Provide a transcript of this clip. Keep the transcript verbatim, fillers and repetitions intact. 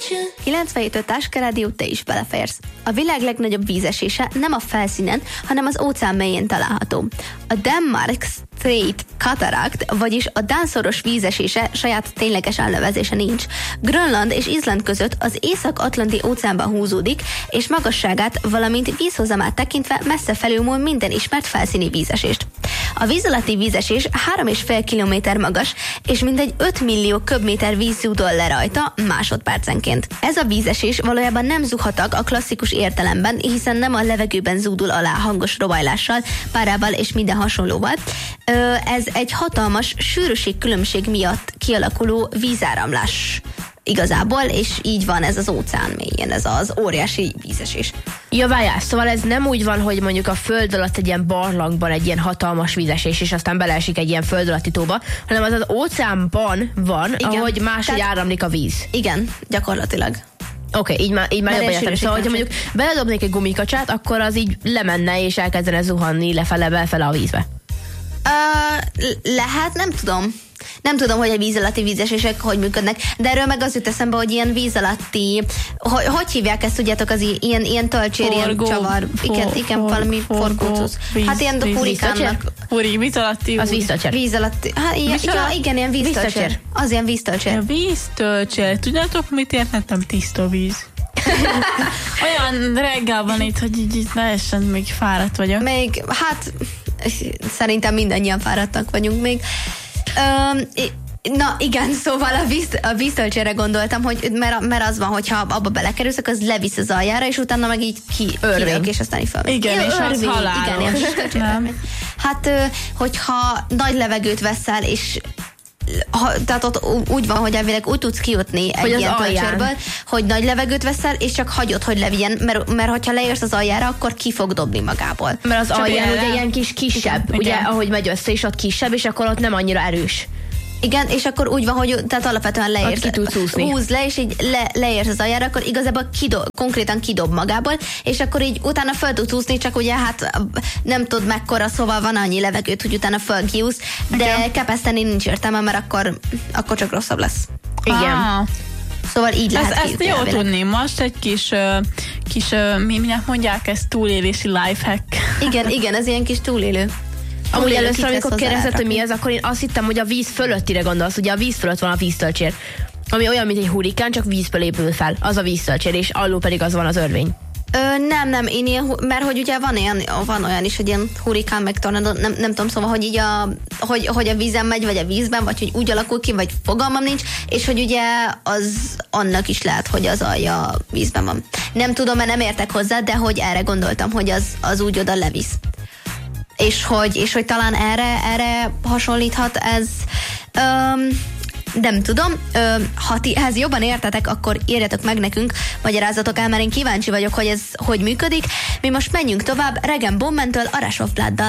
kilencvenhét öt Táska Rádió, te is beleférsz. A világ legnagyobb vízesése nem a felszínen, hanem az óceán mélyén található. A Denmark Strait Cataract, vagyis a Dán-szoros vízesése saját tényleges elnevezése nincs. Grönland és Izland között az Észak-Atlanti óceánban húzódik, és magasságát, valamint vízhozamát tekintve messze felülmúl minden ismert felszíni vízesést. A víz alatti vízesés három és fél kilométer magas, és mindegy öt millió köbméter víz zúdol le rajta másodpercenként. Ez a vízesés valójában nem zuhatag a klasszikus értelemben, hiszen nem a levegőben zúdul alá hangos robajlással, párával és minden hasonlóval. Ez egy hatalmas sűrűség különbség miatt kialakuló vízáramlás igazából, és így van ez az óceán mélyén, ez az óriási vízesés. Ja, várjál, szóval ez nem úgy van, hogy mondjuk a föld alatt egy ilyen barlangban egy ilyen hatalmas vízesés, és aztán beleesik egy ilyen föld alatti tóba, hanem az az óceánban van, igen, ahogy máshogy Tehát, áramlik a víz. Igen, gyakorlatilag. Oké, okay, így már, így már jobban értem. Szóval, hogyha mondjuk beledobnék egy gumikacsát, akkor az így lemenne, és elkezdene zuhanni lefele, befele a vízbe. Uh, lehet, nem tudom. Nem tudom, hogy a víz alatti vízesések hogy működnek, de erről meg az jut eszembe, hogy ilyen víz alatti, hogy, hogy hívják ezt, tudjátok, az ilyen, ilyen tölcsér, ilyen csavar. For, igen, igen, for, valami forgócusz. Hát ilyen víz, hurikánnak. Huri, víz alatti. Az víztölcsér. Víz alatti. Hát ilyen, ja, igen, ilyen víztölcsér. Az ilyen víztölcsér. Ja, víztölcsér. Tudjátok, mit értettem? Tiszta víz. Olyan reggel van itt, hogy így, így lehessen, még fáradt vagyok. Még, hát szerintem mindannyian fáradtak vagyunk még. Um, na igen, szóval a, víz, a víztölcsére gondoltam, hogy mert, mert az van, hogyha abba belekerülsz, akkor az levisz az aljára, és utána meg így ki, kilök, és aztán így fel. Igen, ja, és örvény, az halálos. Igen, hát, hogyha nagy levegőt veszel, és ha, tehát ott úgy van, hogy elvileg úgy tudsz kijutni egy ilyen tölcsérből, hogy nagy levegőt veszel, és csak hagyod, hogy levigyen, mert, mert hogyha leérsz az aljára, akkor ki fog dobni magából. Mert az csak alján ugye ilyen kis kisebb, igen, ugye, igen. Ahogy megy össze, és ott kisebb, és akkor ott nem annyira erős. Igen, és akkor úgy van, hogy tehát alapvetően leérsz, ki tudsz úszni. Húz le, és így le, leérsz az aljára, akkor igazából kidob, konkrétan kidob magából, és akkor így utána föl tudsz úszni, csak ugye hát nem tud mekkora, szóval van annyi levegőt, hogy utána fölkiúsz, de okay. Kepeszteni nincs értelme, mert akkor, akkor csak rosszabb lesz. Igen. Ah. Szóval így lehet Ezt, ezt jó tudni. Most egy kis, kis mi, minek mondják, ez túlélési lifehack. Igen, igen, ez ilyen kis túlélő. Amúgy először, amikor kérdezett, hogy mi ez, akkor én azt hittem, hogy a víz fölöttire gondolsz, ugye a víz fölött van a víztölcsér, ami olyan, mint egy hurikán, csak vízből épül fel, az a víztölcsér, és alul pedig az van az örvény. Ö, nem, nem, én ilyen, mert hogy ugye van olyan, van olyan is, hogy ilyen hurikán meg tornádó, nem, nem tudom, szóval, hogy így a, hogy, hogy a vízen megy, vagy a vízben, vagy hogy úgy alakul ki, vagy fogalmam nincs, és hogy ugye az annak is lehet, hogy az alja a vízben van. Nem tudom, mert nem értek hozzá, de hogy erre gondoltam, hogy az, az úgy oda levisz. És hogy, és hogy talán erre, erre hasonlíthat ez, öm, nem tudom, öm, ha ti ehhez jobban értetek, akkor írjatok meg nekünk, magyarázatok el, mert én kíváncsi vagyok, hogy ez hogy működik. Mi most menjünk tovább, Regen Bowman-től a Rush of Blood-dal.